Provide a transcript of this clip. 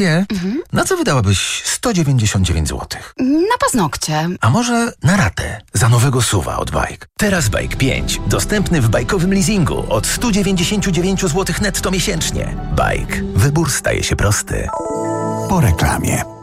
Na co wydałabyś 199 zł? Na paznokcie. A może na ratę za nowego SUV-a od Bike? Teraz Bike 5. Dostępny w bajkowym leasingu od 199 zł netto miesięcznie. Bike. Wybór staje się prosty. Po reklamie.